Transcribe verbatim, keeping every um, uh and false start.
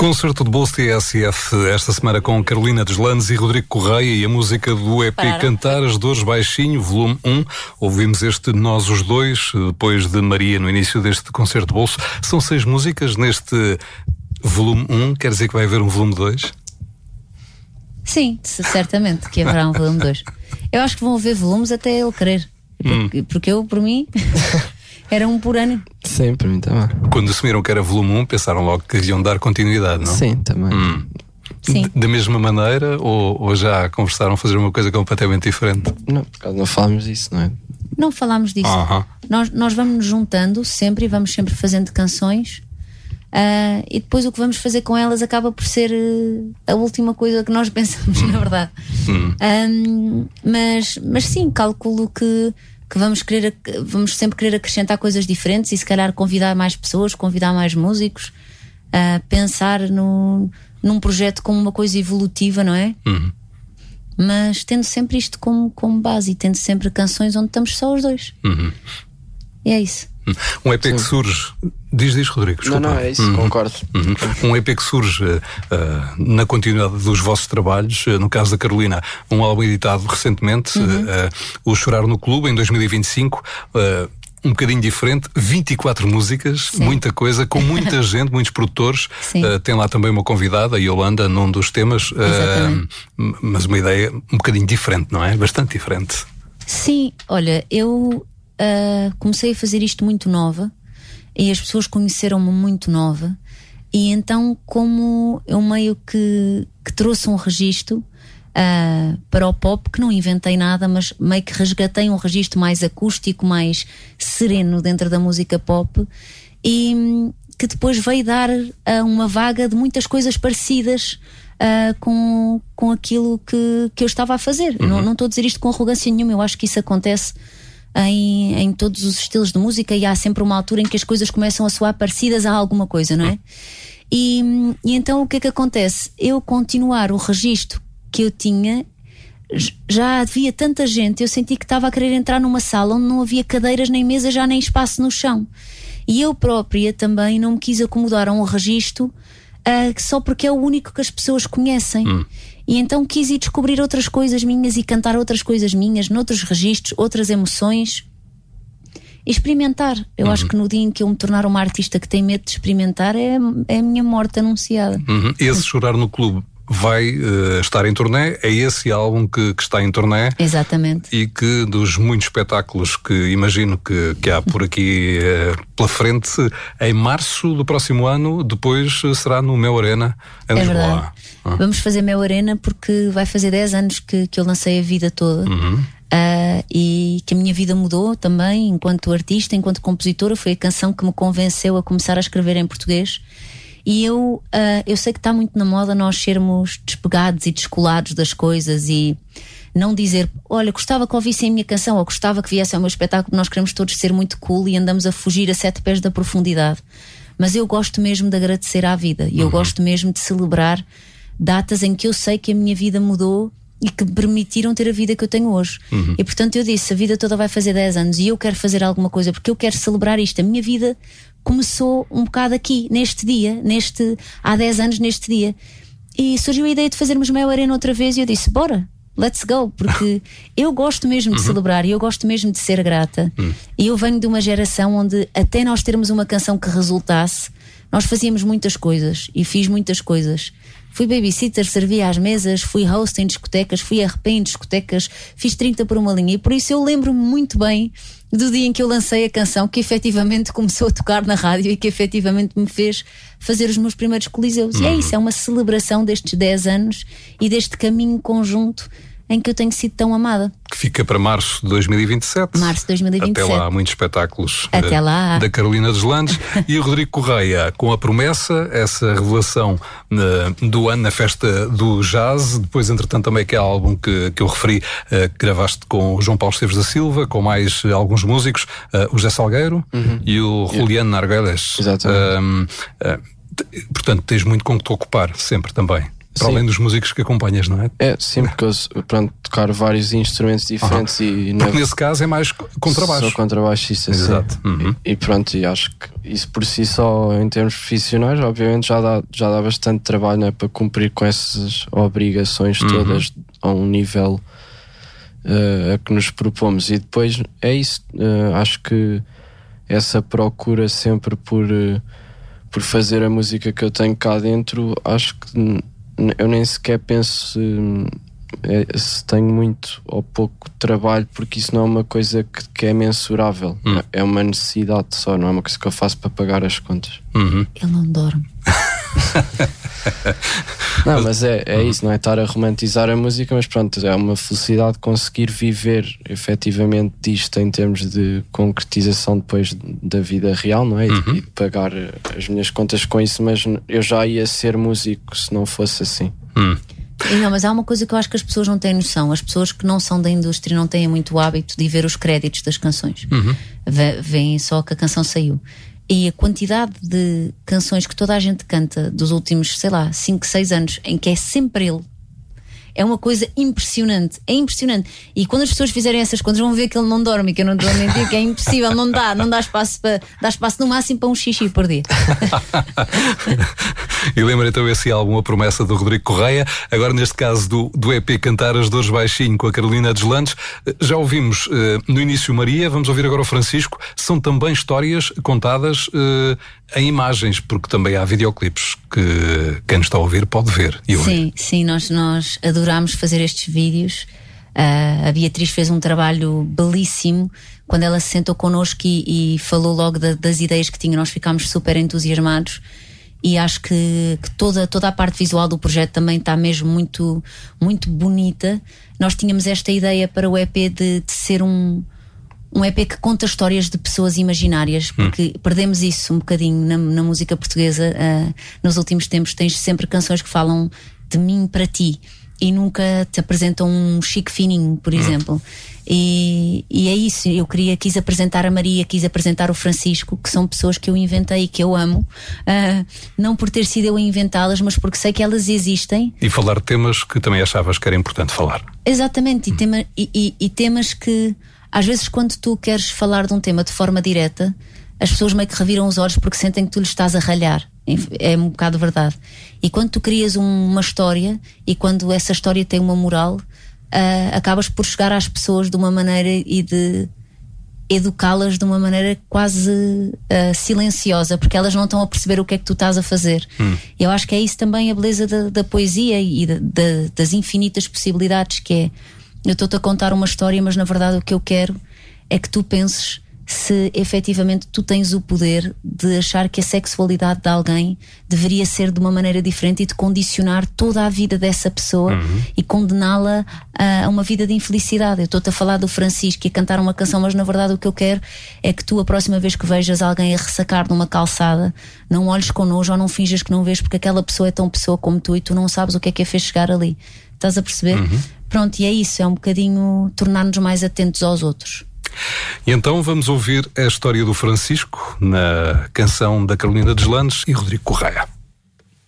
Concerto de bolso T S F esta semana com Carolina Deslandes e Rodrigo Correia e a música do E P Pararam. Cantar as Dores Baixinho, volume um. Ouvimos este Nós os Dois, depois de Maria no início deste concerto de bolso. São seis músicas neste volume um, quer dizer que vai haver um volume dois? Sim, certamente que haverá um volume dois. Eu acho que vão haver volumes até ele querer, porque, hum. porque eu, por mim... Era um por ano. Sim, para mim também. Quando assumiram que era volume um, pensaram logo que iam dar continuidade, não? Sim, também. Hum. Sim. Da mesma maneira ou, ou já conversaram fazer uma coisa completamente diferente? Não, por causa não falámos disso, não é? Não falámos disso. Uh-huh. Nós, nós vamos nos juntando sempre e vamos sempre fazendo canções uh, e depois o que vamos fazer com elas acaba por ser uh, a última coisa que nós pensamos, hum. na verdade. Hum. Um, mas, mas sim, calculo que que vamos, querer, vamos sempre querer acrescentar coisas diferentes e se calhar convidar mais pessoas, convidar mais músicos, uh, pensar no, num projeto como uma coisa evolutiva, não é? Uhum. Mas tendo sempre isto como, como base e tendo sempre canções onde estamos só os dois. Uhum. E é isso. Um E P Sim. que surge... Diz, diz, Rodrigo, desculpa. Não, não, é isso, uhum. concordo. Uhum. Um E P que surge uh, na continuidade dos vossos trabalhos, uh, no caso da Carolina, um álbum editado recentemente, uhum. uh, O Chorar no Clube, em dois mil e vinte e cinco, uh, um bocadinho diferente, vinte e quatro músicas, Sim. muita coisa, com muita gente, muitos produtores. Uh, tem lá também uma convidada, a Yolanda, num dos temas, uh, mas uma ideia um bocadinho diferente, não é? Bastante diferente. Sim, olha, eu uh, comecei a fazer isto muito nova e as pessoas conheceram-me muito nova e então como eu meio que, que trouxe um registro uh, para o pop, que não inventei nada, mas meio que resgatei um registro mais acústico, mais sereno dentro da música pop e que depois veio dar uh, uma vaga de muitas coisas parecidas uh, com, com aquilo que, que eu estava a fazer. Uhum. Não, não estou a dizer isto com arrogância nenhuma, eu acho que isso acontece Em, em todos os estilos de música e há sempre uma altura em que as coisas começam a soar parecidas a alguma coisa, não é? E, e então o que é que acontece? Eu continuar o registro que eu tinha, já havia tanta gente, eu senti que estava a querer entrar numa sala onde não havia cadeiras nem mesas, já nem espaço no chão. E eu própria também não me quis acomodar a um registro uh, só porque é o único que as pessoas conhecem. Hum. E então quis ir descobrir outras coisas minhas e cantar outras coisas minhas, noutros registros, outras emoções e experimentar. Eu uhum. acho que no dia em que eu me tornar uma artista que tem medo de experimentar é, é a minha morte anunciada. Uhum. Esse Chorar no Clube vai uh, estar em turnê, é esse álbum que, que está em turnê. Exatamente. E que dos muitos espetáculos que imagino que, que há por aqui uh, pela frente, em março do próximo ano, depois uh, será no Mel Arena em é Lisboa. Verdade. Ah. Vamos fazer Mel Arena porque vai fazer dez anos que, que eu lancei a vida toda. Uhum. Uh, e que a minha vida mudou também enquanto artista, enquanto compositora. Foi a canção que me convenceu a começar a escrever em português. E eu, uh, eu sei que está muito na moda nós sermos despegados e descolados das coisas e não dizer, olha, gostava que ouvissem a minha canção ou gostava que viessem ao meu espetáculo. Nós queremos todos ser muito cool e andamos a fugir a sete pés da profundidade. Mas eu gosto mesmo de agradecer à vida e eu uhum. gosto mesmo de celebrar datas em que eu sei que a minha vida mudou e que me permitiram ter a vida que eu tenho hoje. Uhum. E portanto eu disse, a vida toda vai fazer dez anos e eu quero fazer alguma coisa porque eu quero celebrar isto. A minha vida começou um bocado aqui, neste dia, neste, há dez anos neste dia. E surgiu a ideia de fazermos Mel Arena outra vez e eu disse, bora, let's go, porque eu gosto mesmo de uhum. celebrar e eu gosto mesmo de ser grata. Uhum. E eu venho de uma geração onde até nós termos uma canção que resultasse, nós fazíamos muitas coisas e fiz muitas coisas. Fui babysitter, servia às mesas, fui host em discotecas, fui R P em discotecas, fiz trinta por uma linha e por isso eu lembro-me muito bem do dia em que eu lancei a canção que efetivamente começou a tocar na rádio e que efetivamente me fez fazer os meus primeiros coliseus. Uhum. E é isso, é uma celebração destes dez anos e deste caminho conjunto em que eu tenho sido tão amada. Que fica para março de dois mil e vinte e sete. Março de dois mil e vinte e sete. Até lá há muitos espetáculos. Até lá. Da Carolina Deslandes. E o Rodrigo Correia, com a promessa, essa revelação uh, do ano na festa do jazz. Depois, entretanto, também aquele álbum que, que eu referi, uh, que gravaste com o João Paulo Esteves da Silva, com mais uh, alguns músicos, uh, o José Salgueiro uhum. e o Juliano Nargueles. Exatamente. Uh, uh, portanto, tens muito com que te ocupar, sempre também. Para além dos músicos que acompanhas, não é? É, sim, porque eu, pronto, tocar vários instrumentos diferentes. Uhum. E porque na... nesse caso é mais contrabaixo. Sou contrabaixista, sim. Exato. Uhum. E, e pronto, e acho que isso por si só, em termos profissionais, obviamente já dá, já dá bastante trabalho, não é? Para cumprir com essas obrigações uhum. todas a um nível uh, a que nos propomos. E depois é isso, uh, acho que essa procura sempre por, uh, por fazer a música que eu tenho cá dentro, acho que eu nem sequer penso se, é, se tenho muito ou pouco trabalho, porque isso não é uma coisa que, que é mensurável. Hum. É uma necessidade só, não é uma coisa que eu faço para pagar as contas. Uhum. Ele não dorme. Não, mas é, é isso, não é estar a romantizar a música, mas pronto, é uma felicidade conseguir viver efetivamente disto em termos de concretização depois da vida real, não é? Uhum. E de pagar as minhas contas com isso, mas eu já ia ser músico se não fosse assim. Uhum. Não, mas há uma coisa que eu acho que as pessoas não têm noção. As pessoas que não são da indústria não têm muito o hábito de ver os créditos das canções. Uhum. Vêem só que a canção saiu. E a quantidade de canções que toda a gente canta dos últimos, sei lá, cinco, seis anos, em que é sempre ele, é uma coisa impressionante. É impressionante. E quando as pessoas fizerem essas contas vão ver que ele não dorme, que eu não estou a mentir, que é impossível, não dá, não dá espaço para, dá espaço no máximo para um xixi por dia. E lembra então esse álbum, a promessa do Rodrigo Correia, agora neste caso do, do E P Cantar as Dores Baixinho com a Carolina Deslandes. Já ouvimos uh, no início Maria, vamos ouvir agora o Francisco. São também histórias contadas uh, em imagens, porque também há videoclipes que quem está a ouvir pode ver e ouvir. Sim, sim, nós, nós adorámos fazer estes vídeos. Uh, a Beatriz fez um trabalho belíssimo quando ela se sentou connosco e, e falou logo da, das ideias que tinha. Nós ficámos super entusiasmados e acho que, que toda, toda a parte visual do projeto também está mesmo muito, muito bonita. Nós tínhamos esta ideia para o E P de, de ser um, um E P que conta histórias de pessoas imaginárias, porque hum. perdemos isso um bocadinho na, na música portuguesa. Uh, nos últimos tempos tens sempre canções que falam de mim para ti e nunca te apresentam um Chico Fininho, por exemplo. E, e é isso, eu queria, quis apresentar a Maria, quis apresentar o Francisco, que são pessoas que eu inventei e que eu amo, uh, não por ter sido eu a inventá-las, mas porque sei que elas existem. E falar de temas que também achavas que era importante falar. Exatamente, e, tema, e, e, e temas que às vezes quando tu queres falar de um tema de forma direta, as pessoas meio que reviram os olhos porque sentem que tu lhes estás a ralhar. É um bocado verdade. E quando tu crias um, uma história e quando essa história tem uma moral, uh, acabas por chegar às pessoas de uma maneira e de educá-las de uma maneira quase uh, silenciosa, porque elas não estão a perceber o que é que tu estás a fazer. Hum. Eu acho que é isso também a beleza da, da poesia e da, da, das infinitas possibilidades, que é, eu estou-te a contar uma história, mas na verdade o que eu quero é que tu penses se efetivamente tu tens o poder de achar que a sexualidade de alguém deveria ser de uma maneira diferente e de condicionar toda a vida dessa pessoa uhum. e condená-la a uma vida de infelicidade. Eu estou-te a falar do Francisco e a cantar uma canção, mas na verdade o que eu quero é que tu, a próxima vez que vejas alguém a ressacar numa calçada, não olhes com nojo ou não finjas que não vês, porque aquela pessoa é tão pessoa como tu e tu não sabes o que é que a fez chegar ali. Estás a perceber? Uhum. Pronto, e é isso, é um bocadinho tornar-nos mais atentos aos outros. E então vamos ouvir a história do Francisco na canção da Carolina Deslandes e Rodrigo Correia.